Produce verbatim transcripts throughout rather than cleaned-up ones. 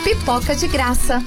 Pipoca de Graça.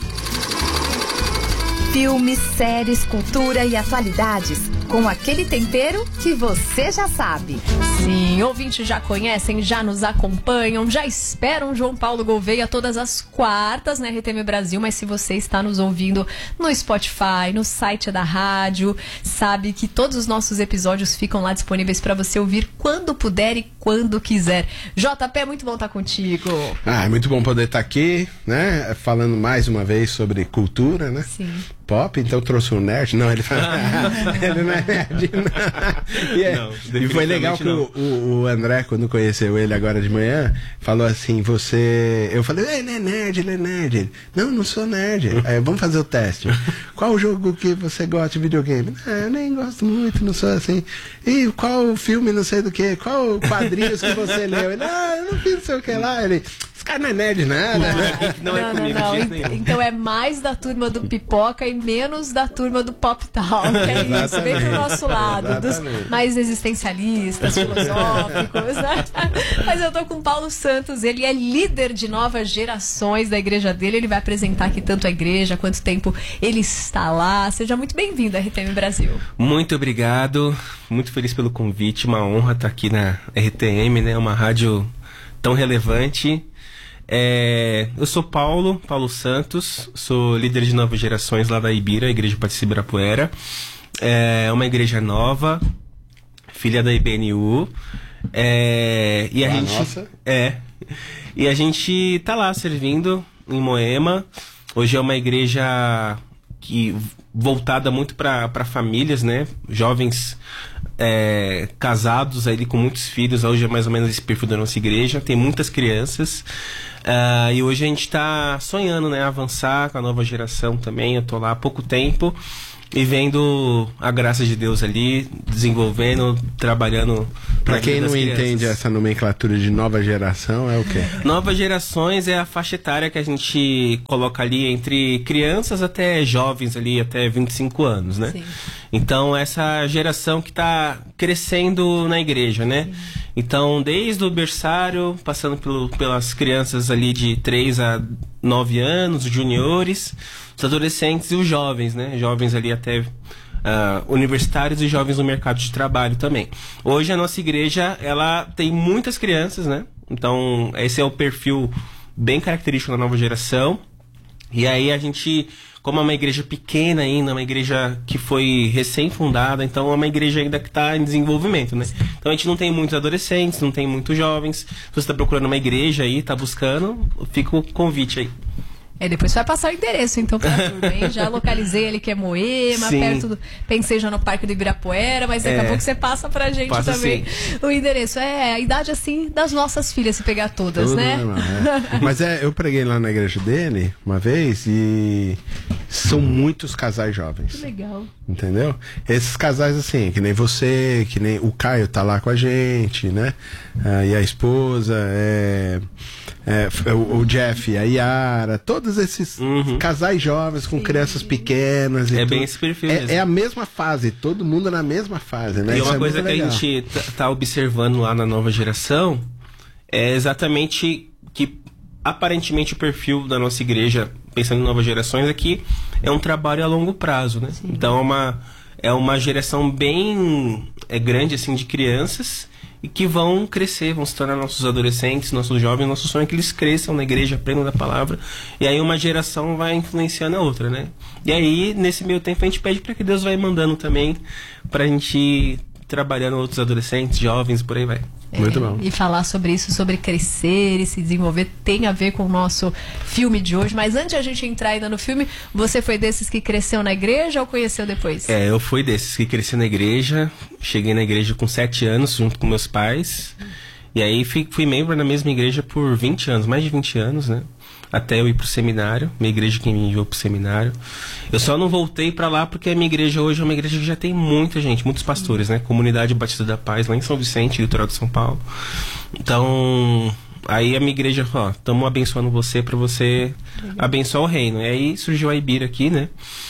Filmes, séries, cultura e atualidades com aquele tempero que você já sabe. Sim, ouvintes já conhecem, já nos acompanham, já esperam João Paulo Gouveia todas as quartas na R T M Brasil, mas se você está nos ouvindo no Spotify, no site da rádio, sabe que todos os nossos episódios ficam lá disponíveis para você ouvir quando puder e quando quiser. J P, é muito bom estar contigo. Ah, é muito bom poder estar aqui, né? Falando mais uma vez sobre cultura, né? Sim. Pop, então trouxe um nerd. Não, ele fala. Ele não é nerd, não. E, é, não, e foi legal que o, o, o André, quando conheceu ele agora de manhã, falou assim: você. Eu falei, ele é nerd, ele é nerd. Ele, não, não sou nerd. Aí, vamos fazer o teste. Qual o jogo que você gosta de videogame? Ah, eu nem gosto muito, não sou assim. E qual o filme, não sei do que? Qual quadrinhos que você leu? Ele, ah, eu não vi não sei o que lá. Ele. Esse cara não é nerd, nada. Não, não é comigo, não, não. Então, então é mais da turma do Pipoca e menos da turma do Pop Talk. É isso, vem pro nosso lado, dos mais existencialistas, filosóficos. Mas eu tô com o Paulo Santos, ele é líder de novas gerações da igreja dele. Ele vai apresentar aqui tanto a igreja, quanto tempo ele está lá. Seja muito bem-vindo à R T M Brasil. Muito obrigado, muito feliz pelo convite, uma honra estar aqui na R T M, né? Uma rádio tão relevante. É, eu sou Paulo, Paulo Santos, sou líder de novas gerações lá da Ibira, a Igreja Batista Ibirapuera. É uma igreja nova, filha da I B N U. É, e a, a gente nossa. é e a gente tá lá servindo em Moema. Hoje é uma igreja que voltada muito para famílias, né? Jovens é, casados aí com muitos filhos. Hoje é mais ou menos esse perfil da nossa igreja. Tem muitas crianças. Uh, e hoje a gente está sonhando, né? Avançar com a nova geração também. Eu tô lá há pouco tempo e vendo a graça de Deus ali, desenvolvendo, trabalhando. Pra quem não entende essa nomenclatura de nova geração, é o quê? Novas gerações é a faixa etária que a gente coloca ali entre crianças até jovens ali, até vinte e cinco anos, né? Sim. Então, essa geração que está crescendo na igreja, né? Sim. Então, desde o berçário, passando pelo, pelas crianças ali de três a nove anos, os juniores, os adolescentes e os jovens, né? Jovens ali até Uh, universitários e jovens no mercado de trabalho também. Hoje a nossa igreja, ela tem muitas crianças, né? Então esse é o perfil bem característico da nova geração. E aí a gente, como é uma igreja pequena ainda, uma igreja que foi recém-fundada, então é uma igreja ainda que está em desenvolvimento, né? Então a gente não tem muitos adolescentes, não tem muitos jovens. Se você está procurando uma igreja aí, está buscando, fica o convite aí. É, depois você vai passar o endereço, então, pra turma, hein? Já localizei ele que é Moema, sim. Perto do... Pensei já no Parque do Ibirapuera, mas daqui a é. pouco você passa pra gente passa também. Sim. O endereço é a idade, assim, das nossas filhas, se pegar todas, Tudo né? Normal, é. Mas é, eu preguei lá na igreja dele uma vez e são muitos casais jovens. Que legal. Entendeu? Esses casais assim, que nem você, que nem o Caio tá lá com a gente, né? Ah, e a esposa, é, é, o, o Jeff, a Yara, todos esses uhum. casais jovens com Sim. crianças pequenas. E é tudo. bem esse perfil é, mesmo. é a mesma fase, todo mundo na mesma fase, né? E Isso uma é coisa que legal. a gente tá, tá observando lá na nova geração é exatamente que aparentemente o perfil da nossa igreja, pensando em novas gerações, aqui é um trabalho a longo prazo, né? Sim. Então é uma, é uma geração bem é, grande assim de crianças e que vão crescer, vão se tornar nossos adolescentes, nossos jovens. Nosso sonho é que eles cresçam na igreja, aprendam da palavra, e aí uma geração vai influenciando a outra, né? E aí, nesse meio tempo, a gente pede para que Deus vai mandando também pra gente ir trabalhando outros adolescentes, jovens, por aí vai. É, muito bom. E falar sobre isso, sobre crescer e se desenvolver, tem a ver com o nosso filme de hoje. Mas antes de a gente entrar ainda no filme, você foi desses que cresceu na igreja ou conheceu depois? É, eu fui desses que cresci na igreja. Cheguei na igreja com sete anos, junto com meus pais. Hum. E aí fui, fui membro na mesma igreja por vinte anos, mais de vinte anos, né? Até eu ir pro seminário, minha igreja que me enviou pro seminário. Eu só não voltei para lá porque a minha igreja hoje é uma igreja que já tem muita gente, muitos pastores, né? Comunidade Batista da Paz, lá em São Vicente, litoral de São Paulo. Então, aí a minha igreja falou, ó, estamos abençoando você para você abençoar o reino. E aí surgiu a Ibira aqui, né?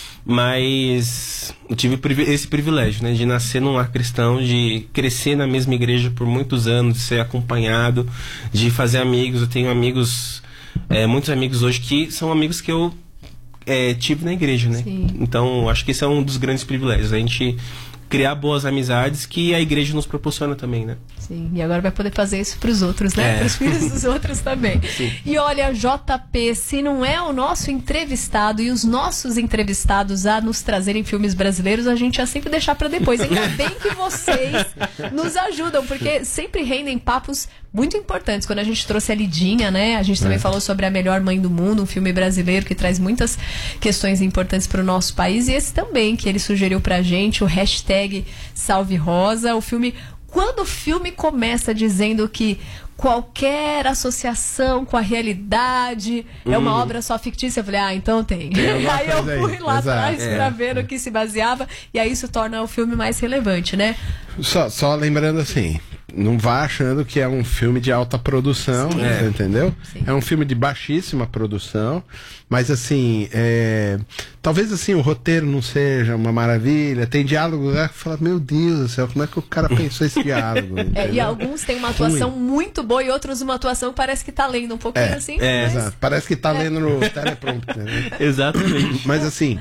Mas eu tive esse privilégio, né, de nascer num lar cristão, de crescer na mesma igreja por muitos anos, de ser acompanhado, de fazer amigos. Eu tenho amigos é, muitos amigos hoje que são amigos que eu é, tive na igreja, né? Sim. Então, acho que esse é um dos grandes privilégios, a gente criar boas amizades que a igreja nos proporciona também, né? Sim, e agora vai poder fazer isso pros outros, né? É. Pros filhos dos outros também. Sim. E olha, J P, se não é o nosso entrevistado e os nossos entrevistados a nos trazerem filmes brasileiros, a gente ia sempre deixar pra depois. Ainda bem que vocês nos ajudam, porque sempre rendem papos muito importantes. Quando a gente trouxe a Lidinha, né? A gente também É. falou sobre A Melhor Mãe do Mundo, um filme brasileiro que traz muitas questões importantes pro nosso país. E esse também, que ele sugeriu pra gente, o hashtag Salve Rosa, o filme... Quando o filme começa dizendo que qualquer associação com a realidade é uma Uhum. obra só fictícia, eu falei, ah, então tem. alguma Aí eu coisa aí. fui lá Exato. atrás É. pra ver no que se baseava, e aí isso torna o filme mais relevante, né? Só, só lembrando assim, não vá achando que é um filme de alta produção, Sim. você É. entendeu? Sim. É um filme de baixíssima produção, mas assim, é, talvez assim o roteiro não seja uma maravilha, tem diálogos lá que fala, meu Deus do céu, como é que o cara pensou esse diálogo? É, e entendeu? alguns têm uma atuação muito boa e outros uma atuação que parece que tá lendo um pouquinho É, assim. é, mas- Exato, parece que tá lendo no teleprompter, né? Exatamente. Mas assim,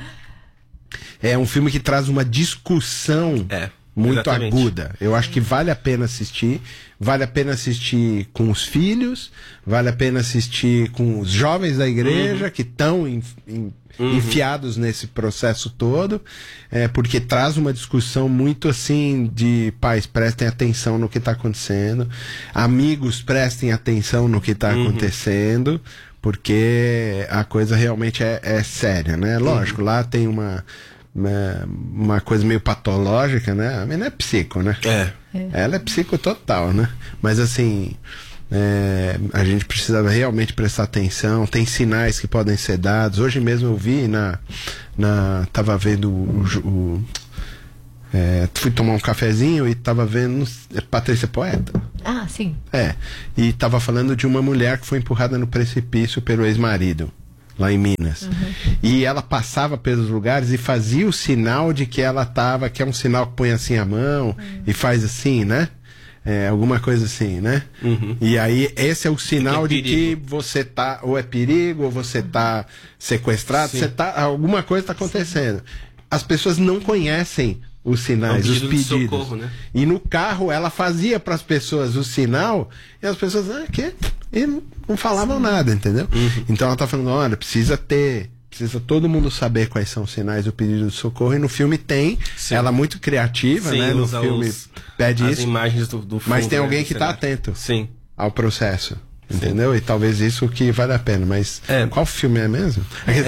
é um filme que traz uma discussão É, muito exatamente. aguda. Eu acho que vale a pena assistir. Vale a pena assistir com os filhos, vale a pena assistir com os jovens da igreja que estão em- em- enfiados nesse processo todo, é, porque traz uma discussão muito assim de pais, prestem atenção no que está acontecendo, amigos, prestem atenção no que está acontecendo, porque a coisa realmente é, é séria, né? Lógico, lá tem uma, uma, uma coisa meio patológica, né? A menina é psico, né? É. Ela é psico total, né? Mas assim, é, a gente precisa realmente prestar atenção. Tem sinais que podem ser dados. Hoje mesmo eu vi na. na tava vendo o. o é, fui tomar um cafezinho e tava vendo. Patrícia Poeta. Ah, sim. É. E tava falando de uma mulher que foi empurrada no precipício pelo ex-marido. Lá em Minas. E ela passava pelos lugares e fazia o sinal de que ela tava, que é um sinal que põe assim a mão e faz assim, né? É, alguma coisa assim, né? Uhum. E aí esse é o sinal É de que perigo. você tá, ou é perigo, ou você tá sequestrado, Sim. você tá, alguma coisa tá acontecendo. As pessoas não conhecem os sinais, É um os pedido de pedidos. socorro, né? E no carro ela fazia para as pessoas o sinal e as pessoas, ah, que? E não, não falavam nada, entendeu? Uhum. Então ela tá falando, olha, precisa ter, precisa todo mundo saber quais são os sinais do pedido de socorro. E no filme tem, Sim. ela muito criativa, Sim, né? No usa filme os- pede as isso, imagens do, do fundo, mas tem né, alguém do que tá cenário. atento Sim. ao processo. Entendeu? E talvez isso que vale a pena. Mas É. qual filme é mesmo?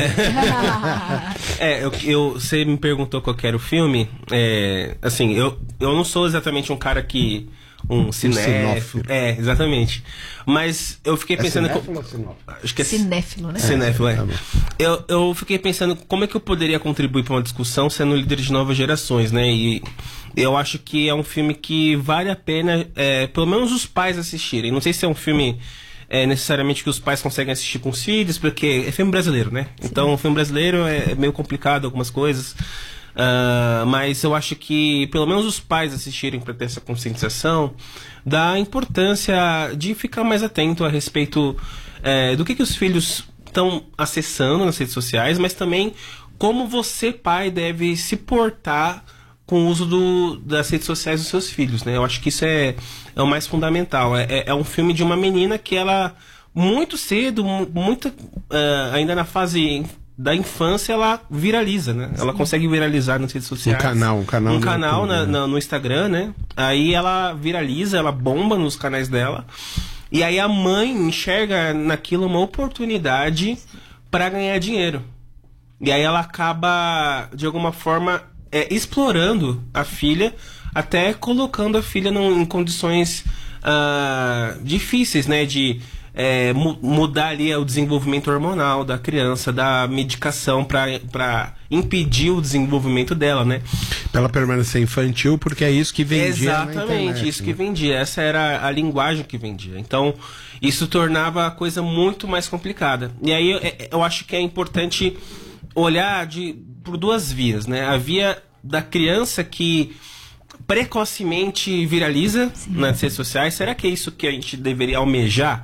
É, eu, eu- você me perguntou qual que era o filme. É, assim, eu, eu não sou exatamente um cara que. Um cinéfilo. sinófilo. É, exatamente. Mas eu fiquei É pensando. cinéfilo ou sinófilo? Acho que é Cinéfilo, né? Cinéfilo, é. tá bom. eu, eu fiquei pensando como é que eu poderia contribuir para uma discussão sendo líder de novas gerações, né? E eu acho que é um filme que vale a pena, é, pelo menos os pais assistirem. Não sei se é um filme é, necessariamente que os pais conseguem assistir com os filhos, porque é filme brasileiro, né? Então, o filme brasileiro é meio complicado algumas coisas. Ah, mas eu acho que pelo menos os pais assistirem para ter essa conscientização da importância de ficar mais atento a respeito é, do que, que os filhos estão acessando nas redes sociais, mas também como você, pai, deve se portar com o uso do, das redes sociais dos seus filhos, né? Eu acho que isso é, é o mais fundamental. É, é- é um filme de uma menina que ela, muito cedo, mu- muito, ah, ainda na fase da infância, ela viraliza, né? Ela consegue viralizar nas redes sociais. Um canal, um canal Um no canal YouTube, na- né? na- no Instagram, né? Aí ela viraliza, ela bomba nos canais dela. E aí a mãe enxerga naquilo uma oportunidade para ganhar dinheiro. E aí ela acaba, de alguma forma, é, explorando a filha, até colocando a filha num- em condições ah, difíceis, né? De é, mu- mudar ali o desenvolvimento hormonal da criança, da medicação para impedir o desenvolvimento dela, né? Pra ela permanecer infantil, porque é isso que vendia na Exatamente, internet, isso que né? vendia. Essa era a linguagem que vendia. Então, isso tornava a coisa muito mais complicada. E aí, eu, eu acho que é importante olhar de, por duas vias, né? A via da criança que precocemente viraliza nas redes sociais. Será que é isso que a gente deveria almejar?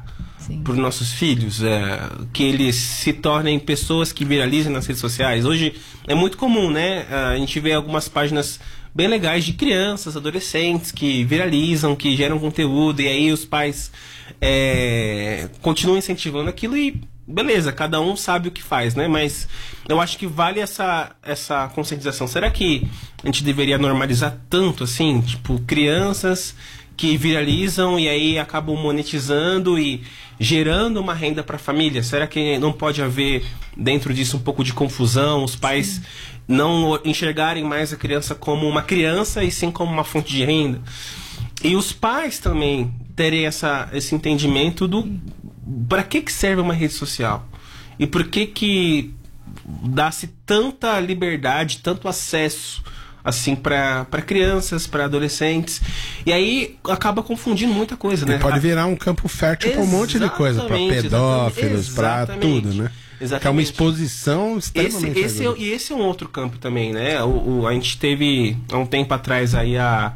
para os nossos filhos, é, que eles se tornem pessoas que viralizem nas redes sociais. Hoje é muito comum, né? A gente vê algumas páginas bem legais de crianças, adolescentes que viralizam, que geram conteúdo, e aí os pais é, continuam incentivando aquilo e beleza, cada um sabe o que faz, né? Mas eu acho que vale essa, essa conscientização. Será que a gente deveria normalizar tanto assim? Tipo, crianças que viralizam e aí acabam monetizando e gerando uma renda para a família. Será que não pode haver dentro disso um pouco de confusão? Os pais sim. não enxergarem mais a criança como uma criança e sim como uma fonte de renda? E os pais também terem essa, esse entendimento do para que que serve uma rede social? E por que que dá-se tanta liberdade, tanto acesso assim para crianças, para adolescentes, e aí acaba confundindo muita coisa, né? E pode virar um campo fértil para um monte de coisa, para pedófilos, para tudo, né? Exatamente. Que é uma exposição extremamente esse, esse é, e esse é um outro campo também, né? O, o, a gente teve há um tempo atrás aí a,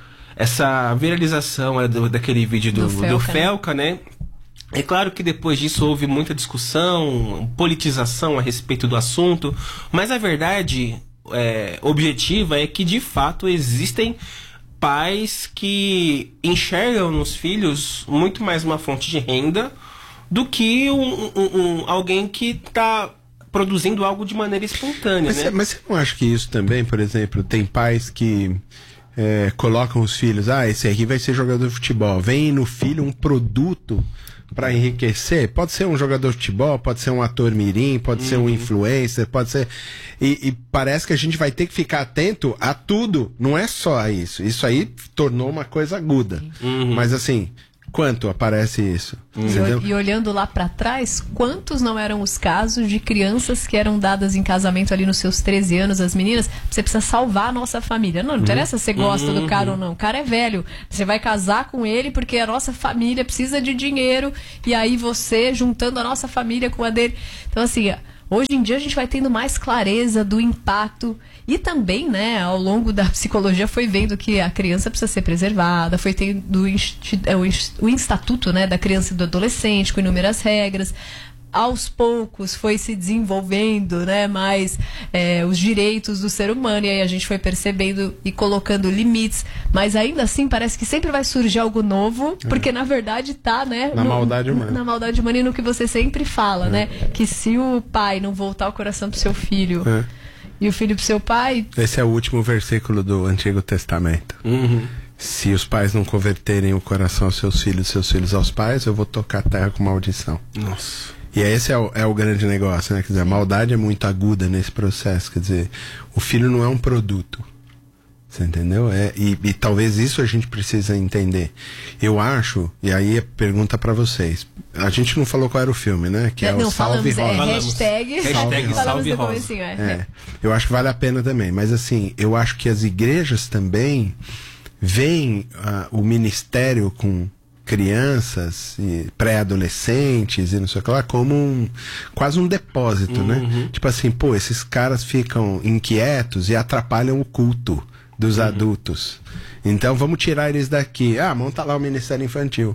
essa viralização é, do, daquele vídeo do, do Felca, do Felca né? É claro que depois disso houve muita discussão, politização a respeito do assunto, mas a verdade é, objetiva é que de fato existem pais que enxergam nos filhos muito mais uma fonte de renda do que um, um, um, alguém que está produzindo algo de maneira espontânea. Mas, né? você, mas você não acha que isso também, por exemplo, tem pais que é, colocam os filhos, ah, esse aqui vai ser jogador de futebol, vem no filho um produto para enriquecer, pode ser um jogador de futebol, pode ser um ator mirim, pode uhum. ser um influencer, pode ser... E, e parece que a gente vai ter que ficar atento a tudo, não é só a isso. Isso aí tornou uma coisa aguda. Uhum. Mas assim, quanto aparece isso? Uhum. E, e olhando lá para trás, quantos não eram os casos de crianças que eram dadas em casamento ali nos seus treze anos, as meninas, você precisa salvar a nossa família. Não, não interessa se você gosta uhum. do cara ou não. O cara é velho. Você vai casar com ele porque a nossa família precisa de dinheiro e aí você juntando a nossa família com a dele. Então assim, hoje em dia a gente vai tendo mais clareza do impacto e também, né, ao longo da psicologia foi vendo que a criança precisa ser preservada, foi tendo o Estatuto, né, da criança e do adolescente com inúmeras regras. Aos poucos foi se desenvolvendo, né, mais é, os direitos do ser humano, e aí a gente foi percebendo e colocando limites, mas ainda assim parece que sempre vai surgir algo novo, porque é. na verdade tá, né, na no, maldade humana. Na maldade humana e no que você sempre fala, é. né, que se o pai não voltar o coração pro seu filho é. e o filho pro seu pai... Esse é o último versículo do Antigo Testamento. Uhum. Se os pais não converterem o coração aos seus filhos, seus filhos aos pais, eu vou tocar a terra com maldição. Nossa. E esse é o, é o grande negócio, né? Quer dizer, a maldade é muito aguda nesse processo. Quer dizer, o filho não é um produto. Você entendeu? É, e, e talvez isso a gente precisa entender. Eu acho, e aí a pergunta pra vocês. A gente não falou qual era o filme, né? Que é, não, o Salve falamos, Rosa. É, hashtag, hashtag Salve Rosa. Assim, é. É, eu acho que vale a pena também. Mas assim, eu acho que as igrejas também veem uh, o ministério com crianças e pré-adolescentes e não sei o que lá como um, quase um depósito, uhum. né? Tipo assim, pô, esses caras ficam inquietos e atrapalham o culto dos uhum. adultos. Então vamos tirar eles daqui. Ah, monta lá o Ministério Infantil.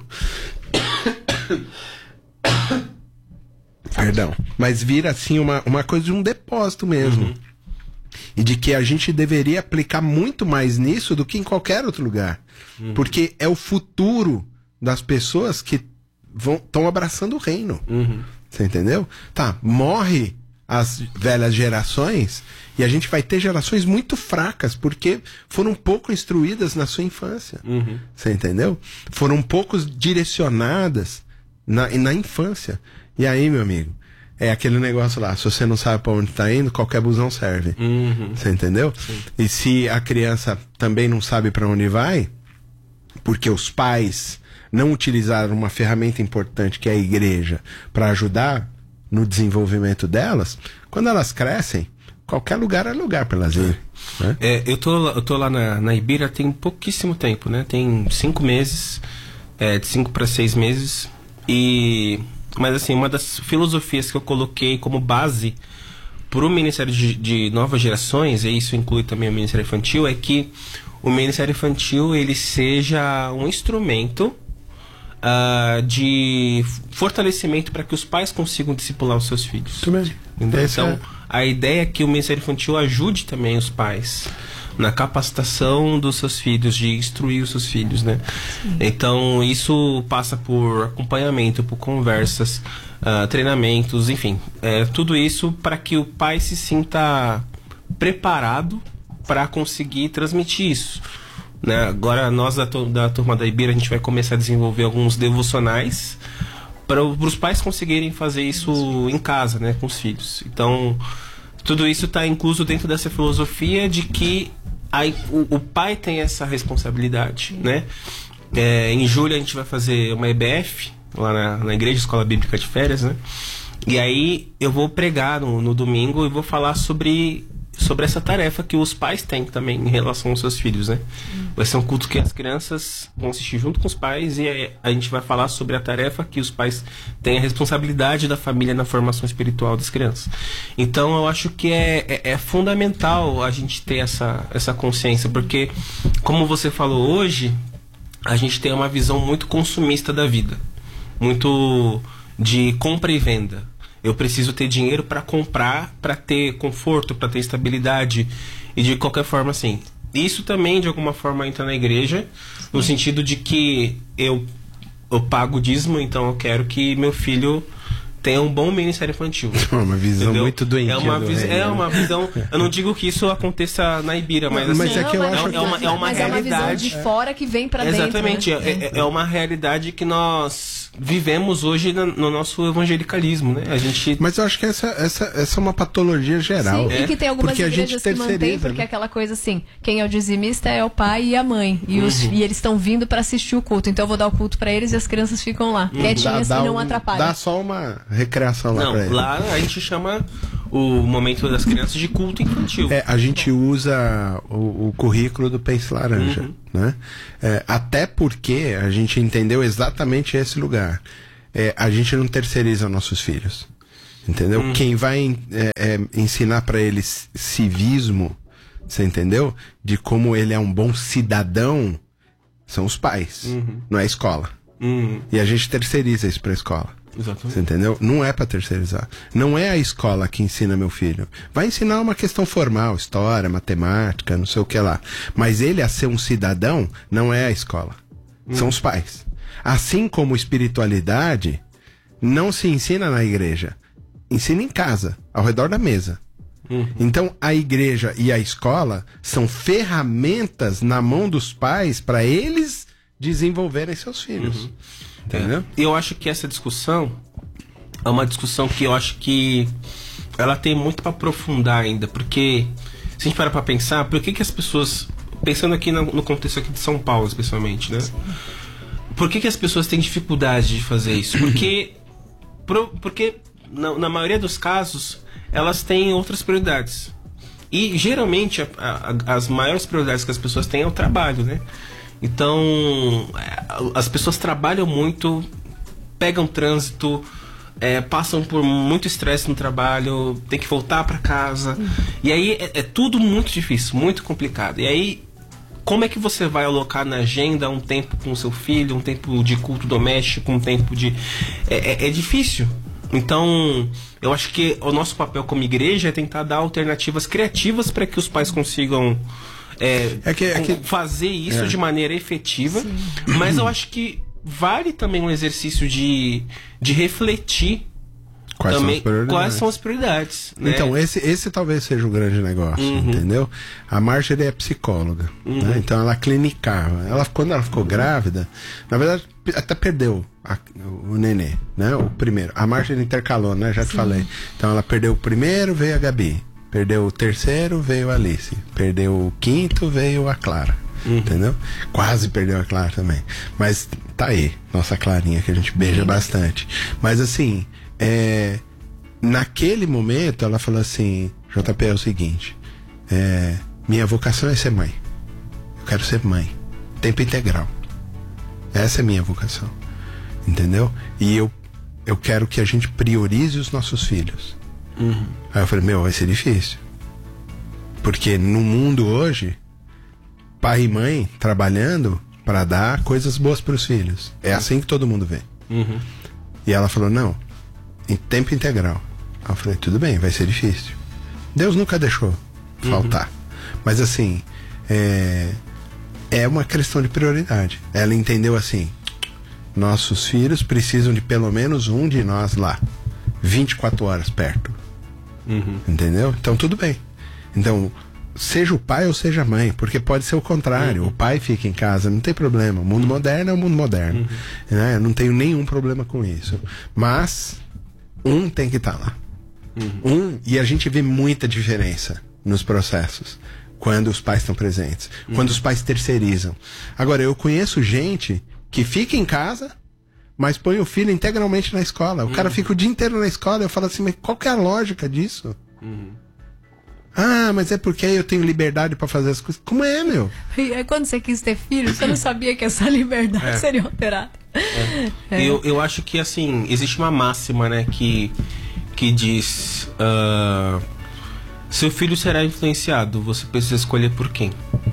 Perdão. Mas vira assim uma, uma coisa de um depósito mesmo. Uhum. E de que a gente deveria aplicar muito mais nisso do que em qualquer outro lugar. Uhum. Porque é o futuro das pessoas que estão abraçando o reino. Uhum. Você entendeu? Tá, morre as velhas gerações e a gente vai ter gerações muito fracas porque foram pouco instruídas na sua infância. Uhum. Você entendeu? Foram pouco direcionadas na, na infância. E aí, meu amigo, é aquele negócio lá, se você não sabe para onde está indo, qualquer busão serve. Uhum. Você entendeu? Sim. E se a criança também não sabe para onde vai, porque os pais não utilizaram uma ferramenta importante que é a igreja para ajudar no desenvolvimento delas, quando elas crescem, qualquer lugar é lugar para elas irem. Né? É, eu, tô, eu tô lá na, na Ibira tem pouquíssimo tempo, né? Tem cinco meses, é, de cinco para seis meses. E, mas assim, uma das filosofias que eu coloquei como base para o Ministério de, de Novas Gerações, e isso inclui também o Ministério Infantil, é que o Ministério Infantil ele seja um instrumento uh, de fortalecimento para que os pais consigam discipular os seus filhos. Muito bem. Então, é... a ideia é que o Ministério Infantil ajude também os pais na capacitação dos seus filhos, de instruir os seus filhos, né? Sim. Então, isso passa por acompanhamento, por conversas, uh, treinamentos, enfim. É, tudo isso para que o pai se sinta preparado para conseguir transmitir isso. Né? Agora, nós da, da Turma da Ibira, a gente vai começar a desenvolver alguns devocionais para os pais conseguirem fazer isso em casa, né, com os filhos. Então, tudo isso está incluso dentro dessa filosofia de que a, o, o pai tem essa responsabilidade, né? É, em julho a gente vai fazer uma E B F lá na, na Igreja Escola Bíblica de Férias, né? E aí eu vou pregar no, no domingo e vou falar sobre, sobre essa tarefa que os pais têm também em relação aos seus filhos, né? Vai ser um culto que as crianças vão assistir junto com os pais e aí a gente vai falar sobre a tarefa que os pais têm, a responsabilidade da família na formação espiritual das crianças. Então eu acho que é, é, é fundamental a gente ter essa, essa consciência, porque como você falou hoje, a gente tem uma visão muito consumista da vida, muito de compra e venda. Eu preciso ter dinheiro para comprar, para ter conforto, para ter estabilidade e de qualquer forma assim. Isso também de alguma forma entra na igreja, no sentido de que eu, eu pago dízimo, então eu quero que meu filho tenha um bom ministério infantil. Uma visão, entendeu? Muito doentia. É uma, do vis- rei, é né? uma visão. Eu não digo que isso aconteça na Ibira, mas, mas assim, é, que eu é, acho é, que... uma, é uma mas realidade. É uma visão de fora que vem pra Exatamente, dentro. Exatamente, né? é, é uma realidade que nós vivemos hoje no, no nosso evangelicalismo, né? A gente... Mas eu acho que essa, essa, essa é uma patologia geral. Sim, é. E que tem algumas porque igrejas que mantêm, porque né? é aquela coisa assim, quem é o dizimista é o pai e a mãe, e, os, Uhum. e eles estão vindo para assistir o culto, então eu vou dar o culto para eles e as crianças ficam lá, Uhum. quietinhas dá, dá e não um, atrapalham. Dá só uma recreação lá Não, pra eles. lá a gente chama o momento das crianças de culto infantil. É, a gente usa o, o currículo do Pense Laranja, uhum. né? É, até porque a gente entendeu exatamente esse lugar. É, a gente não terceiriza nossos filhos, entendeu? Uhum. Quem vai é, é, ensinar para eles civismo, você entendeu? De como ele é um bom cidadão, são os pais, uhum. não é a escola. Uhum. E a gente terceiriza isso para a escola. Exatamente. Você entendeu? Não é para terceirizar. Não é a escola que ensina meu filho. Vai ensinar uma questão formal, história, matemática, não sei o que lá. Mas ele a ser um cidadão não é a escola. Hum. São os pais. Assim como espiritualidade não se ensina na igreja. Ensina em casa, ao redor da mesa. Uhum. Então a igreja e a escola são ferramentas na mão dos pais para eles desenvolverem seus filhos. Uhum. Entendeu? É. Eu acho que essa discussão é uma discussão que eu acho que ela tem muito para aprofundar ainda, porque se a gente parar para pensar, por que que as pessoas, pensando aqui no, no contexto aqui de São Paulo especialmente, né? Por que que as pessoas têm dificuldade de fazer isso? Porque, pro, porque na, na maioria dos casos elas têm outras prioridades. E geralmente a, a, as maiores prioridades que as pessoas têm é o trabalho, né? Então, as pessoas trabalham muito, pegam trânsito, é, passam por muito estresse no trabalho, tem que voltar para casa. Uhum. E aí é, é tudo muito difícil, muito complicado. E aí, como é que você vai alocar na agenda um tempo com o seu filho, um tempo de culto doméstico, um tempo de... É, é, é difícil. Então, eu acho que o nosso papel como igreja é tentar dar alternativas criativas para que os pais consigam... É, é que, é que... fazer isso é. de maneira efetiva. Sim. Mas eu acho que vale também um exercício de, de refletir quais, também, são quais são as prioridades, né? Então esse, esse talvez seja o grande negócio, uhum. entendeu? A Marjorie é psicóloga, uhum. né? Então ela clinicava. Ela, quando ela ficou grávida, na verdade até perdeu a, o nenê, né? O primeiro. A Marjorie intercalou, né? Já te Sim. falei. Então ela perdeu o primeiro, veio a Gabi. Perdeu o terceiro, veio a Alice. Perdeu o quinto, veio a Clara. Uhum. Entendeu? Quase perdeu a Clara também. Mas tá aí, nossa Clarinha, que a gente beija uhum. bastante. Mas assim, é, naquele momento ela falou assim: J P, é o seguinte, é, minha vocação é ser mãe. Eu quero ser mãe. Tempo integral. Essa é a minha vocação. Entendeu? E eu, eu quero que a gente priorize os nossos filhos. Uhum. Aí eu falei, meu, vai ser difícil. Porque no mundo hoje, pai e mãe trabalhando, para dar coisas boas para os filhos. É assim que todo mundo vê. Uhum. E ela falou, não, em tempo integral. Aí eu falei, tudo bem, vai ser difícil. Deus nunca deixou faltar. Uhum. Mas assim, é, é uma questão de prioridade. Ela entendeu assim, nossos filhos precisam de pelo menos um de nós lá, vinte e quatro horas perto. Uhum. Entendeu? Então tudo bem. Então, seja o pai ou seja a mãe, porque pode ser o contrário. Uhum. O pai fica em casa, não tem problema. O mundo uhum. moderno é o mundo moderno. Uhum. Né? Eu não tenho nenhum problema com isso. Mas um tem que estar tá lá. Uhum. Um, e a gente vê muita diferença nos processos quando os pais estão presentes, uhum. quando os pais terceirizam. Agora, eu conheço gente que fica em casa, mas põe o filho integralmente na escola. O uhum. cara fica o dia inteiro na escola. Eu falo assim, mas qual que é a lógica disso? Uhum. Ah, mas é porque eu tenho liberdade pra fazer as coisas. Como é, meu? E aí, quando você quis ter filho, você não sabia que essa liberdade é. seria alterada. É. É. Eu, eu acho que, assim, existe uma máxima, né, que, que diz... Uh, seu filho será influenciado, você precisa escolher por quem.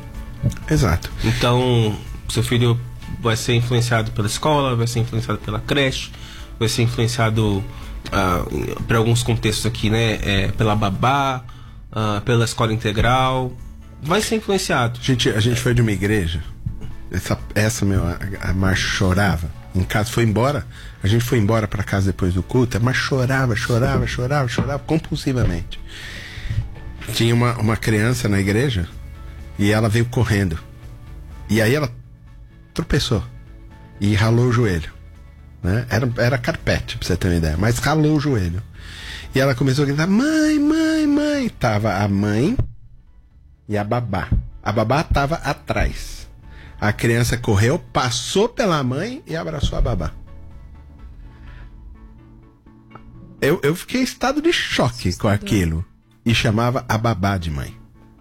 Exato. Então, seu filho vai ser influenciado pela escola, vai ser influenciado pela creche, vai ser influenciado, uh, para alguns contextos aqui, né, é, pela babá, Uh, pela escola integral, vai ser influenciado. A gente, a gente foi de uma igreja, essa, essa meu, a, a Mar chorava em casa, foi embora, a gente foi embora para casa depois do culto, a Mar chorava, chorava, chorava, chorava compulsivamente. Tinha uma, uma criança na igreja e ela veio correndo, e aí ela tropeçou e ralou o joelho, né? Era, era carpete, pra você ter uma ideia, mas ralou o joelho. E ela começou a gritar, mãe, mãe, mãe. Tava a mãe e a babá. A babá tava atrás. A criança correu, passou pela mãe e abraçou a babá. Eu, eu fiquei em estado de choque com aquilo. E chamava a babá de mãe.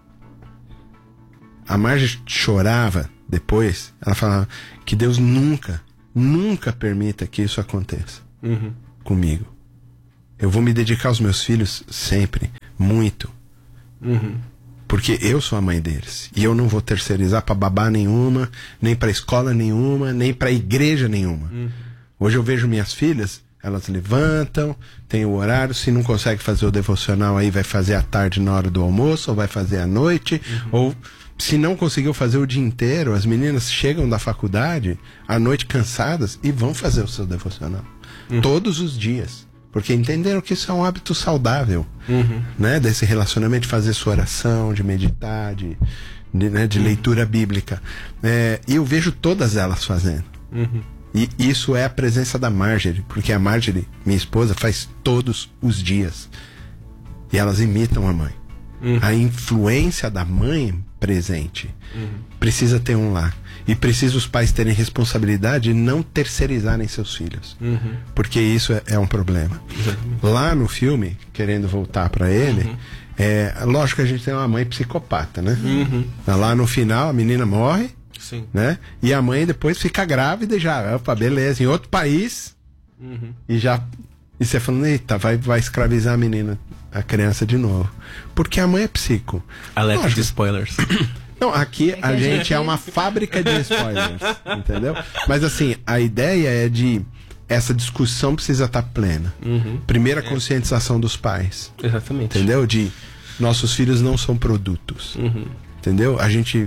A Marge chorava depois. Ela falava que Deus nunca, nunca permita que isso aconteça uhum. comigo. Eu vou me dedicar aos meus filhos sempre, muito. Uhum. Porque eu sou a mãe deles. E eu não vou terceirizar pra babá nenhuma, nem pra escola nenhuma, nem pra igreja nenhuma. Uhum. Hoje eu vejo minhas filhas, elas levantam, tem o horário, se não consegue fazer o devocional aí, vai fazer à tarde na hora do almoço, ou vai fazer à noite, uhum. ou se não conseguiu fazer o dia inteiro, as meninas chegam da faculdade, à noite cansadas, e vão fazer o seu devocional. Uhum. Todos os dias. Porque entenderam que isso é um hábito saudável, uhum. né? Desse relacionamento, de fazer sua oração, de meditar, de, de, né? de uhum. leitura bíblica. É, e eu vejo todas elas fazendo. Uhum. E isso é a presença da Marjorie, porque a Marjorie, minha esposa, faz todos os dias. E elas imitam a mãe. Uhum. A influência da mãe presente uhum. precisa ter um lar. E precisa os pais terem responsabilidade e não terceirizarem seus filhos. Uhum. Porque isso é, é um problema. Uhum. Lá no filme, querendo voltar para ele, uhum. é, lógico que a gente tem uma mãe psicopata, né? Uhum. Lá no final, a menina morre, sim. né? E a mãe depois fica grávida e já, opa, beleza, em outro país, uhum. e já... E você falando, eita, vai, vai escravizar a menina, a criança de novo. Porque a mãe é psico. Alerta de spoilers. Não, aqui é a, a gente, gente é uma fábrica de spoilers, entendeu? Mas assim, a ideia é de... Essa discussão precisa estar plena. Uhum. Primeiro, a conscientização dos pais. Exatamente. Entendeu? De nossos filhos não são produtos. Uhum. Entendeu? A gente...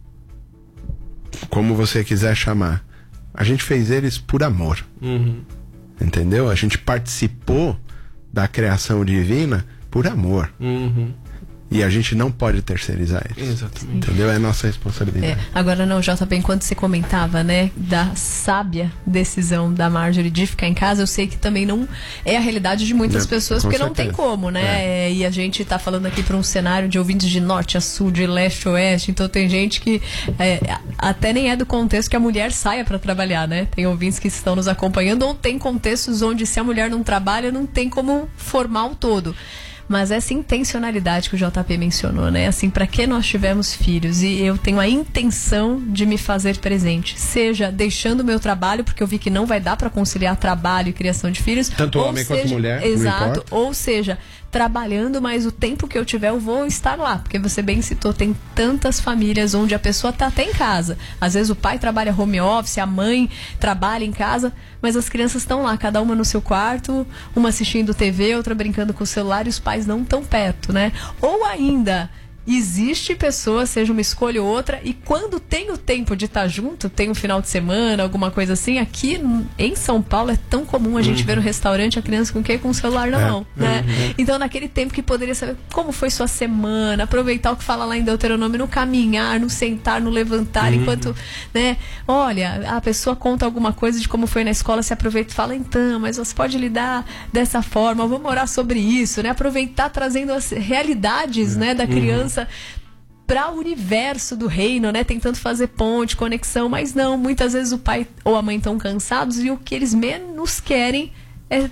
Como você quiser chamar. A gente fez eles por amor. Uhum. Entendeu? A gente participou da criação divina por amor. Uhum. E a gente não pode terceirizar isso. Exatamente. Entendeu? É nossa responsabilidade. É. Agora não, J P, enquanto você comentava, né, da sábia decisão da Marjorie de ficar em casa, eu sei que também não é a realidade de muitas não, pessoas, porque certeza. Não tem como, né? É. E a gente tá falando aqui para um cenário de ouvintes de norte a sul, de leste a oeste, então tem gente que é, até nem é do contexto que a mulher saia para trabalhar, né? Tem ouvintes que estão nos acompanhando, ou tem contextos onde se a mulher não trabalha, não tem como formar o todo. Mas essa intencionalidade que o J P mencionou, né? Assim, para que nós tivemos filhos? E eu tenho a intenção de me fazer presente. Seja deixando o meu trabalho, porque eu vi que não vai dar para conciliar trabalho e criação de filhos. Tanto homem seja, quanto mulher. Exato. Ou seja, trabalhando, mas o tempo que eu tiver eu vou estar lá, porque você bem citou, tem tantas famílias onde a pessoa tá até em casa, às vezes o pai trabalha home office, a mãe trabalha em casa, mas as crianças estão lá, cada uma no seu quarto, uma assistindo T V, outra brincando com o celular, e os pais não estão perto, né? Ou ainda existe pessoa, seja uma escolha ou outra, e quando tem o tempo de estar junto, tem um final de semana, alguma coisa assim, aqui em São Paulo é tão comum a gente uhum. ver no restaurante a criança com o quê? Com o celular na é. mão, né? Uhum. Então naquele tempo que poderia saber como foi sua semana, aproveitar o que fala lá em Deuteronômio, no caminhar, no sentar, no levantar, uhum. enquanto, né? Olha, a pessoa conta alguma coisa de como foi na escola, se aproveita e fala, então, mas você pode lidar dessa forma, vamos orar sobre isso, né? Aproveitar trazendo as realidades, uhum. né, da criança para o universo do reino, né? Tentando fazer ponte, conexão, mas não, muitas vezes o pai ou a mãe estão cansados e o que eles menos querem é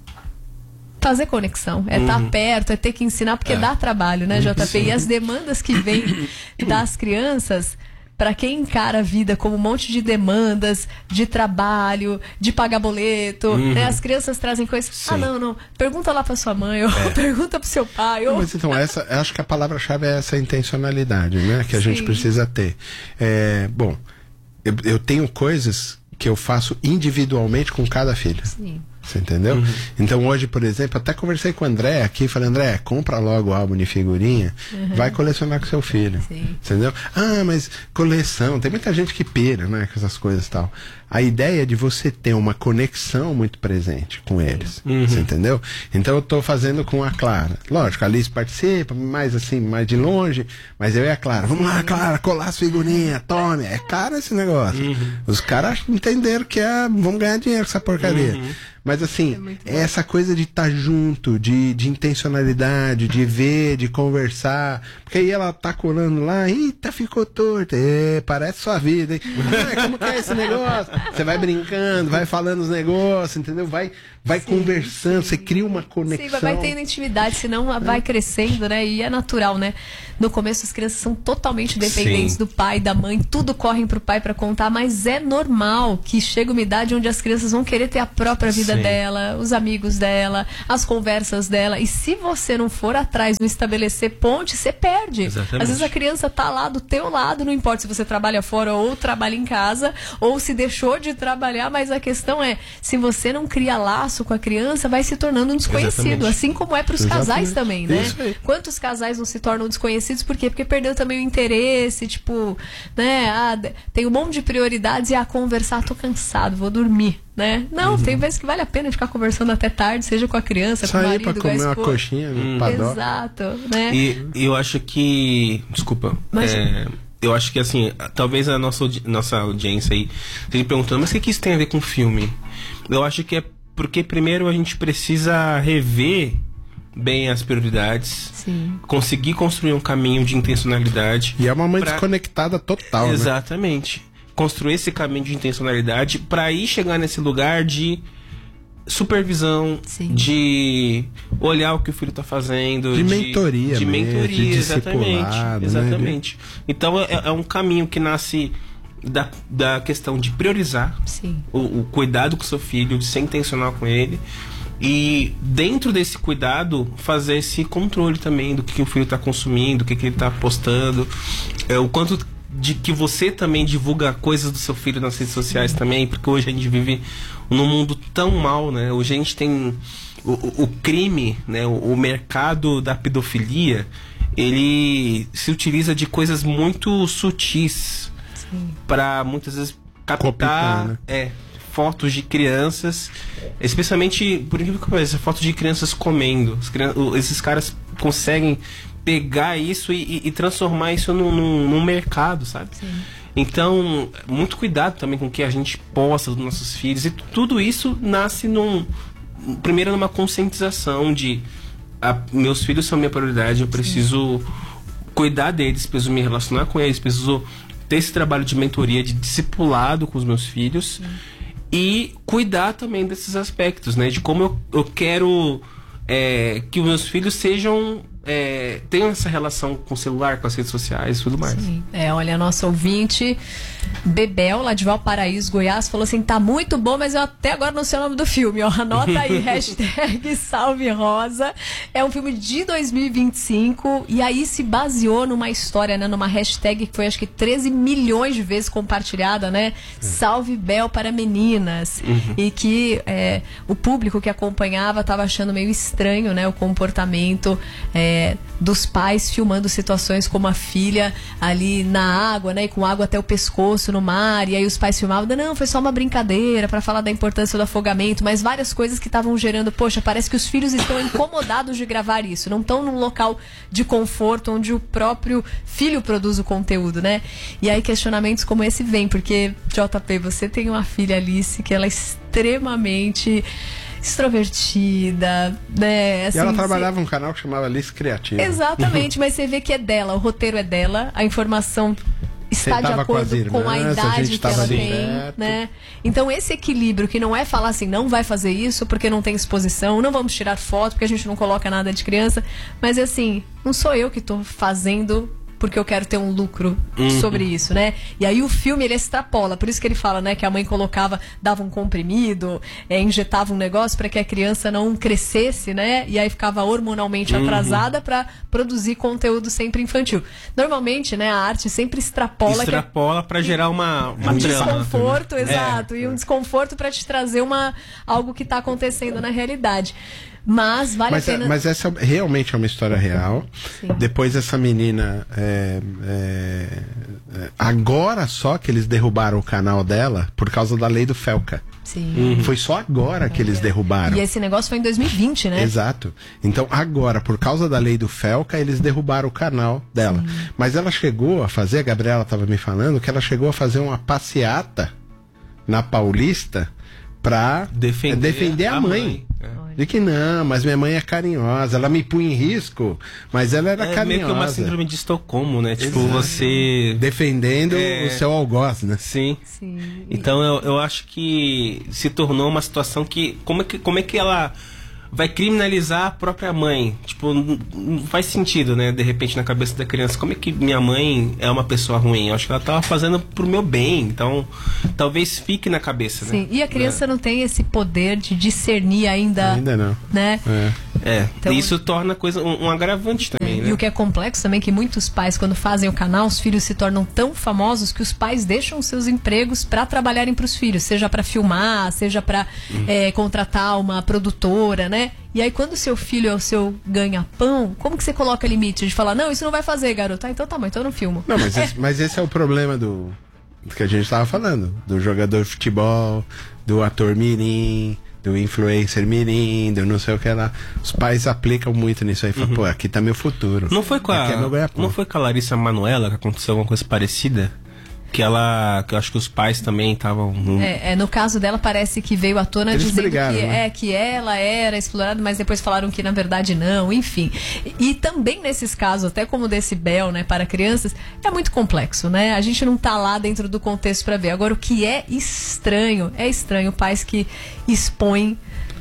fazer conexão, é estar uhum. tá perto, é ter que ensinar, porque é. dá trabalho, né, J P? Sim. E as demandas que vêm das crianças, para quem encara a vida como um monte de demandas, de trabalho, de pagar boleto, uhum. né? As crianças trazem coisas. Sim. Ah, não, não. Pergunta lá para sua mãe, ou é. pergunta para seu pai. Ou... Mas então, essa, acho que a palavra-chave é essa intencionalidade, né? Que a Sim. gente precisa ter. É, bom, eu, eu tenho coisas que eu faço individualmente com cada filho. Sim. Você entendeu? Uhum. Então hoje, por exemplo, até conversei com o André aqui, falei, André, compra logo o álbum de figurinha, uhum. vai colecionar com seu filho. Sim. Entendeu? Ah, mas coleção, tem muita gente que pira, né, com essas coisas e tal. A ideia é de você ter uma conexão muito presente com eles. Uhum. Você entendeu? Então eu tô fazendo com a Clara. Lógico, a Alice participa, mais assim, mais de longe, mas eu e a Clara, vamos lá, Clara, colar as figurinhas, tome. É caro esse negócio. Uhum. Os caras entenderam que é, vamos ganhar dinheiro com essa porcaria. Uhum. Mas assim, é, é essa coisa de estar tá junto, de, de intencionalidade, de ver, de conversar. Porque aí ela tá colando lá, eita, ficou torta. É, parece sua vida, hein? Ah, como que é esse negócio? Você vai brincando, vai falando os negócios, entendeu? Vai, vai sim, conversando, sim. você cria uma conexão. Sim, vai tendo intimidade, senão vai crescendo, né? E é natural, né? No começo as crianças são totalmente dependentes sim. do pai, da mãe, tudo correm pro pai para contar, mas é normal que chega uma idade onde as crianças vão querer ter a própria vida sim. dela, os amigos dela, as conversas dela, e se você não for atrás, não estabelecer ponte, você perde. Exatamente. Às vezes a criança tá lá do teu lado, não importa se você trabalha fora ou trabalha em casa, ou se deixou de trabalhar, mas a questão é, se você não cria laço com a criança, vai se tornando um desconhecido, exatamente. Assim como é pros exatamente. Casais também, né? Quantos casais não se tornam desconhecidos, por quê? Porque perdeu também o interesse, tipo, né, ah, tem um monte de prioridades e a conversar, tô cansado, vou dormir, né? Não, uhum. tem vezes que vale a pena ficar conversando até tarde, seja com a criança, sair com o marido, pra comer uma coxinha, hum. Exato, né? E eu acho que, desculpa, mas... é... eu acho que, assim, talvez a nossa, nossa audiência aí esteja perguntando, mas o que, que isso tem a ver com filme? Eu acho que é porque, primeiro, a gente precisa rever bem as prioridades, sim. conseguir construir um caminho de intencionalidade. E é uma mãe pra... desconectada total, exatamente. Né? Construir esse caminho de intencionalidade para aí chegar nesse lugar de supervisão, sim. de olhar o que o filho está fazendo, de, de mentoria, de mesmo, mentoria, de exatamente, exatamente. Né? Então é, é um caminho que nasce da, da questão de priorizar o, o cuidado com o seu filho, de ser intencional com ele, e dentro desse cuidado fazer esse controle também do que, que o filho está consumindo, do que, que ele está postando, é, o quanto de que você também divulga coisas do seu filho nas redes sociais também, porque hoje a gente vive num mundo tão mal, né? Hoje a gente tem o, o crime, né? O, o mercado da pedofilia, ele se utiliza de coisas muito sutis para muitas vezes captar Copiar, né? é, fotos de crianças, especialmente, por incrível que pareça, fotos de crianças comendo. Esses caras conseguem pegar isso e, e transformar isso num, num, num mercado, sabe? Sim. Então, muito cuidado também com o que a gente posta dos nossos filhos. E tudo isso nasce num, primeiro numa conscientização de a, meus filhos são minha prioridade, eu preciso sim. cuidar deles, preciso me relacionar com eles, preciso ter esse trabalho de mentoria, de discipulado com os meus filhos, sim. e cuidar também desses aspectos, né? De como eu, eu quero é, que os meus filhos sejam é, tem essa relação com o celular, com as redes sociais e tudo mais. Sim. É, olha, a nossa ouvinte Bebel, lá de Valparaíso, Goiás, falou assim, tá muito bom, mas eu até agora não sei o nome do filme, ó. Anota aí, hashtag Salve Rosa. É um filme de dois mil e vinte e cinco e aí se baseou numa história, né, numa hashtag que foi acho que treze milhões de vezes compartilhada, né? Salve Bel para meninas. Uhum. E que é, o público que acompanhava estava achando meio estranho, né, o comportamento é, dos pais filmando situações como a filha ali na água, né, e com água até o pescoço no mar, e aí os pais filmavam, não, foi só uma brincadeira para falar da importância do afogamento, mas várias coisas que estavam gerando, poxa, parece que os filhos estão incomodados de gravar isso, não estão num local de conforto onde o próprio filho produz o conteúdo, né? E aí questionamentos como esse vêm, porque, J P, você tem uma filha, Alice, que ela é extremamente extrovertida, né? Assim, e ela trabalhava num canal que chamava Alice Criativa. Exatamente, mas você vê que é dela, o roteiro é dela, a informação está de acordo com, irmãs, com a idade a que ela tem, perto. Né? Então esse equilíbrio que não é falar assim, não vai fazer isso porque não tem exposição, não vamos tirar foto porque a gente não coloca nada de criança, mas assim, não sou eu que estou fazendo porque eu quero ter um lucro uhum. sobre isso, né? E aí o filme, ele extrapola, por isso que ele fala, né, que a mãe colocava, dava um comprimido, é, injetava um negócio para que a criança não crescesse, né? E aí ficava hormonalmente uhum. atrasada para produzir conteúdo sempre infantil. Normalmente, né, a arte sempre extrapola... Extrapola para gerar uma, uma um trama. desconforto, exato, é. e um desconforto para te trazer uma, algo que está acontecendo na realidade. Mas vale mas, a pena... Mas essa realmente é uma história real. Sim. Depois essa menina... É, é, agora só que eles derrubaram o canal dela por causa da lei do Felca. Sim. Uhum. Foi só agora que eles derrubaram. E esse negócio foi em dois mil e vinte, né? Exato. Então agora, por causa da lei do Felca, eles derrubaram o canal dela. Sim. Mas ela chegou a fazer, a Gabriela estava me falando, que ela chegou a fazer uma passeata na Paulista pra defender, defender a, a mãe. mãe. É. De que não, mas minha mãe é carinhosa, ela me punha em risco, mas ela era é, carinhosa. É meio que uma síndrome de Estocolmo, né? Tipo, exato. Você... defendendo é... o seu algoz, né? Sim. Sim. Então eu, eu acho que se tornou uma situação que... Como é que, como é que ela vai criminalizar a própria mãe? Tipo, não, não faz sentido, né? De repente, na cabeça da criança, como é que minha mãe é uma pessoa ruim? Eu acho que ela tava fazendo pro meu bem, então talvez fique na cabeça, sim, né? E a criança é. não tem esse poder de discernir ainda. Ainda não. Né? É. É, então, isso torna a coisa um, um agravante também, é, né? E o que é complexo também é que muitos pais, quando fazem o canal, os filhos se tornam tão famosos que os pais deixam seus empregos para trabalharem para os filhos, seja para filmar, seja para uhum. é, contratar uma produtora, né? E aí quando o seu filho é o seu ganha-pão, como que você coloca limite de falar, não, isso não vai fazer, garoto? Ah, então tá bom, então eu não filmo. Não, mas, é. esse, mas esse é o problema do, do que a gente estava falando, do jogador de futebol, do ator mirim, do influencer mirim, do não sei o que lá. Os pais aplicam muito nisso aí. Falam, uhum. pô, aqui tá meu futuro. Não foi com a, é não foi com a Larissa Manoela que aconteceu alguma coisa parecida? Que ela, que eu acho que os pais também estavam... É, é, no caso dela parece que veio à tona Eles dizendo brigaram, que, né? é, que ela era explorada, mas depois falaram que na verdade não, enfim. E, e também nesses casos, até como desse Bel, né, para crianças, é muito complexo, né? A gente não tá lá dentro do contexto para ver. Agora, o que é estranho, é estranho pais que expõem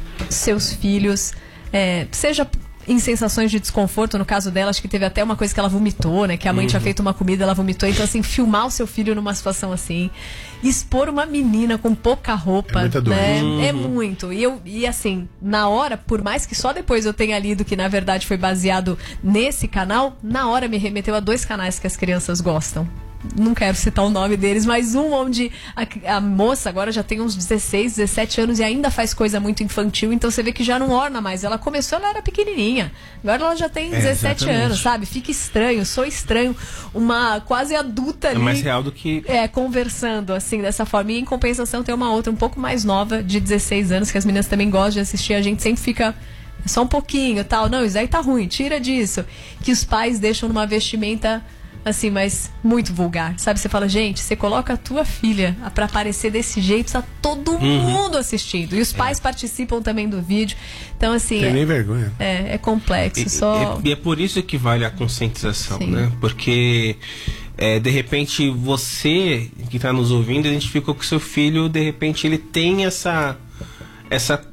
seus filhos, é, seja... em sensações de desconforto, no caso dela, acho que teve até uma coisa que ela vomitou, né? Que a mãe uhum. tinha feito uma comida, ela vomitou. Então, assim, filmar o seu filho numa situação assim, expor uma menina com pouca roupa, é, muita né? Uhum. É muito. E, eu, e assim, na hora, por mais que só depois eu tenha lido que na verdade foi baseado nesse canal, na hora me remeteu a dois canais que as crianças gostam. Não quero citar o nome deles, mas um onde a, a moça agora já tem uns dezesseis, dezessete anos e ainda faz coisa muito infantil, então você vê que já não orna mais. Ela começou, ela era pequenininha, agora ela já tem dezessete é, anos, sabe? Fica estranho, sou estranho, uma quase adulta ali. É mais real do que... É, conversando assim, dessa forma. E em compensação tem uma outra um pouco mais nova, de dezesseis anos, que as meninas também gostam de assistir, a gente sempre fica... só um pouquinho, tal, não, isso aí tá ruim, tira disso. Que os pais deixam numa vestimenta... assim, mas muito vulgar, sabe? Você fala, gente, você coloca a tua filha pra aparecer desse jeito, tá todo uhum. mundo assistindo. E os pais é. participam também do vídeo. Então, assim... Tem é, nem vergonha. É, é complexo, e, só... E é, é por isso que vale a conscientização, Sim. né? Porque, é, de repente, você que tá nos ouvindo, identificou que o seu filho, de repente, ele tem essa... essa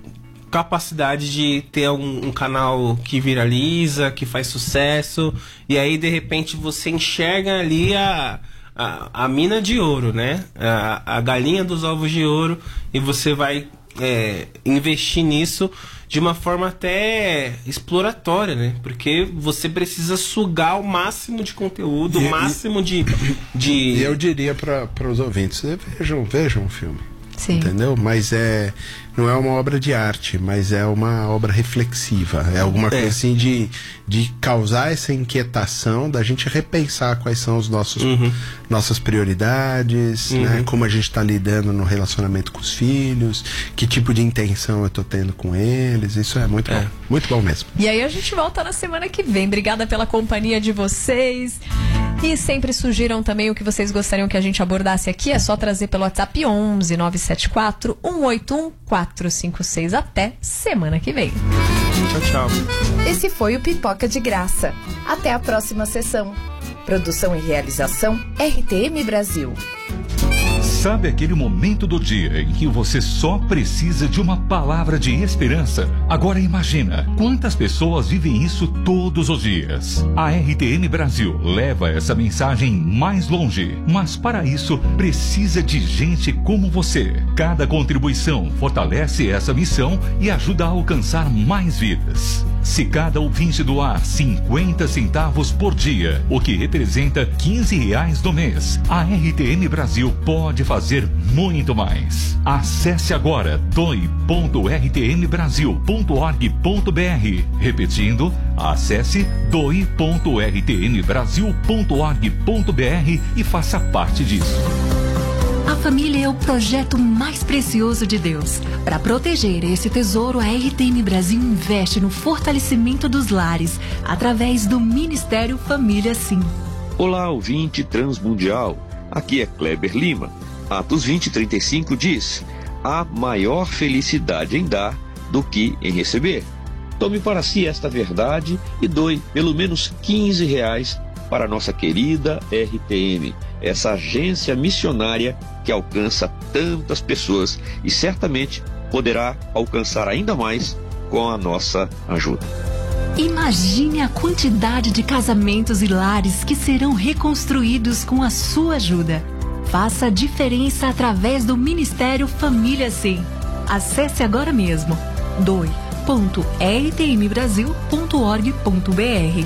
capacidade de ter um, um canal que viraliza, que faz sucesso, e aí de repente você enxerga ali a, a, a mina de ouro, né? A, a galinha dos ovos de ouro, e você vai é, investir nisso de uma forma até exploratória, né? Porque você precisa sugar o máximo de conteúdo, o máximo de, de... E eu diria para os ouvintes, vejam, vejam o filme. Sim. Entendeu? Mas é, não é uma obra de arte, mas é uma obra reflexiva. É alguma coisa é. assim de, de causar essa inquietação, da gente repensar quais são os nossos, uhum. nossas prioridades, uhum. né? Como a gente está lidando no relacionamento com os filhos, que tipo de intenção eu estou tendo com eles. Isso é muito é. bom. Muito bom mesmo. E aí a gente volta na semana que vem. Obrigada pela companhia de vocês. E sempre sugiram também o que vocês gostariam que a gente abordasse aqui. É só trazer pelo WhatsApp onze nove sete quatro, um oito um, quatro cinco seis. Até semana que vem. Tchau, tchau. Esse foi o Pipoca de Graça. Até a próxima sessão. Produção e realização R T M Brasil. Sabe aquele momento do dia em que você só precisa de uma palavra de esperança? Agora imagina quantas pessoas vivem isso todos os dias. A R T M Brasil leva essa mensagem mais longe, mas para isso precisa de gente como você. Cada contribuição fortalece essa missão e ajuda a alcançar mais vidas. Se cada ouvinte doar cinquenta centavos por dia, o que representa quinze reais no mês, a R T M Brasil pode fazer muito mais. Acesse agora doe ponto r t m brasil ponto org ponto b r. Repetindo, acesse doe ponto r t m brasil ponto org ponto b r e faça parte disso. A família é o projeto mais precioso de Deus. Para proteger esse tesouro, a R T M Brasil investe no fortalecimento dos lares, através do Ministério Família Sim. Olá, ouvinte transmundial. Aqui é Kleber Lima. Atos vinte, trinta e cinco diz: há maior felicidade em dar do que em receber. Tome para si esta verdade e doe pelo menos quinze reais para a nossa querida R T M, essa agência missionária que alcança tantas pessoas e certamente poderá alcançar ainda mais com a nossa ajuda. Imagine a quantidade de casamentos e lares que serão reconstruídos com a sua ajuda. Faça a diferença através do Ministério Família Sim. Acesse agora mesmo doe ponto r t m brasil ponto org ponto b r.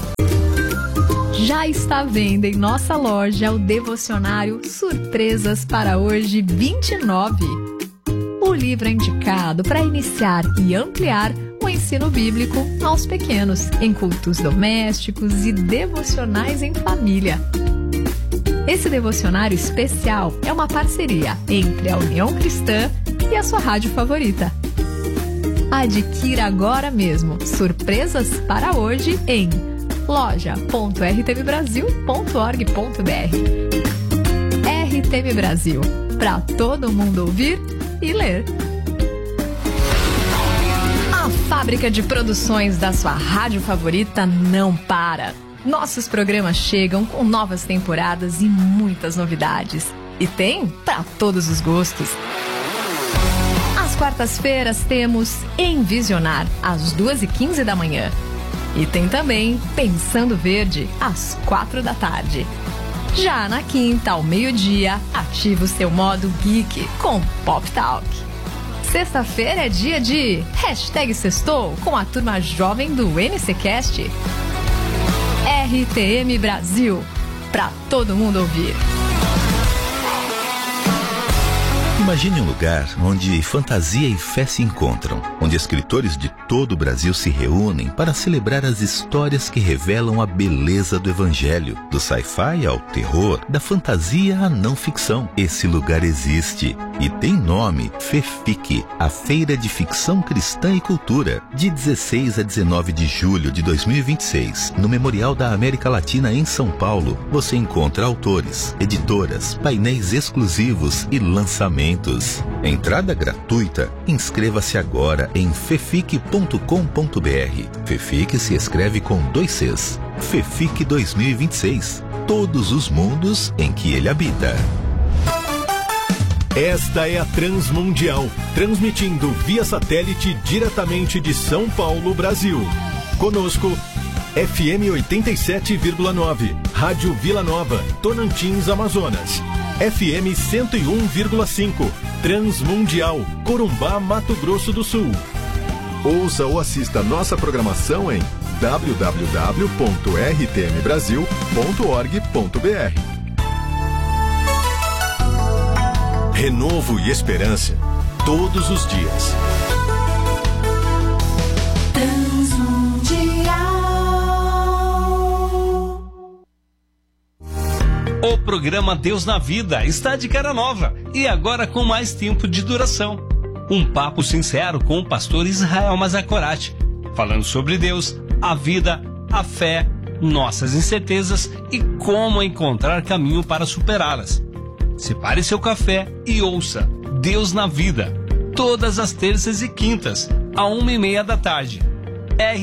Já está à venda em nossa loja o devocionário Surpresas para Hoje vinte e nove. O livro é indicado para iniciar e ampliar o ensino bíblico aos pequenos, em cultos domésticos e devocionais em família. Esse devocionário especial é uma parceria entre a União Cristã e a sua rádio favorita. Adquira agora mesmo Surpresas para Hoje em loja ponto r t m brasil ponto org ponto b r. R T M Brasil, para todo mundo ouvir e ler. A fábrica de produções da sua rádio favorita não para. Nossos programas chegam com novas temporadas e muitas novidades. E tem para todos os gostos. Às quartas-feiras temos Envisionar, às duas e quinze da manhã. E tem também Pensando Verde, às quatro da tarde. Já na quinta, ao meio-dia, ativa o seu modo geek com Pop Talk. Sexta-feira é dia de Hashtag Sextou com a turma jovem do N C Cast. R T M Brasil, para todo mundo ouvir. Imagine um lugar onde fantasia e fé se encontram, onde escritores de todo o Brasil se reúnem para celebrar as histórias que revelam a beleza do Evangelho, do sci-fi ao terror, da fantasia à não ficção. Esse lugar existe e tem nome: FEFIC, a Feira de Ficção Cristã e Cultura, de dezesseis a dezenove de julho de dois mil e vinte e seis, no Memorial da América Latina em São Paulo. Você encontra autores, editoras, painéis exclusivos e lançamentos. Entrada gratuita. Inscreva-se agora em fefic ponto com ponto b r. FEFIC se escreve com dois Cs. FEFIC dois mil e vinte e seis. Todos os mundos em que ele habita. Esta é a Transmundial, transmitindo via satélite diretamente de São Paulo, Brasil. Conosco, F M oitenta e sete vírgula nove, Rádio Vila Nova, Tonantins, Amazonas. F M cento e um vírgula cinco, Transmundial, Corumbá, Mato Grosso do Sul. Ouça ou assista nossa programação em w w w ponto r t m brasil ponto org ponto b r. Renovo e esperança todos os dias. O programa Deus na Vida está de cara nova e agora com mais tempo de duração. Um papo sincero com o pastor Israel Mazakorati, falando sobre Deus, a vida, a fé, nossas incertezas e como encontrar caminho para superá-las. Separe seu café e ouça Deus na Vida, todas as terças e quintas, à uma e meia da tarde,